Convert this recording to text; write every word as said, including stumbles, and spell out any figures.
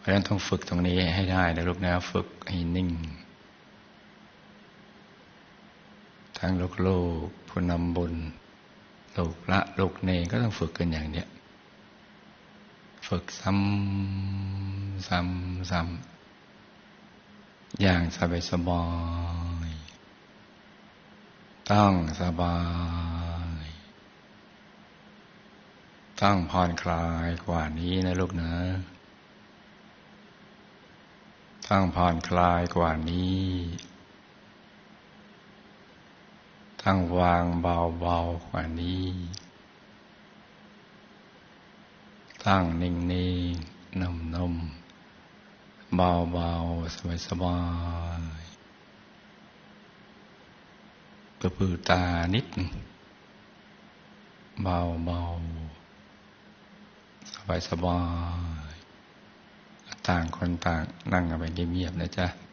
เพราะฉะนั้นต้องฝึกตรงนี้ให้ได้นะลูกนะฝึกให้นิ่งทั้งลูกๆผู้นำบุญลูกละลูกเนรก็ต้องฝึกกันอย่างเนี้ยฝึกซ้ำซ้ำซ้ำอย่างสบายสบายต้องสบายต้องผ่อนคลายกว่านี้นะลูกนะต้องผ่อนคลายกว่านี้ต้องวางเบาๆกว่านี้ตั้งนิ่งๆนุ่มๆเบาๆสบายๆกระพือตานิดเบาๆสบายๆต่างคนต่างนั่งกันไปเงียบๆนะจ๊ะ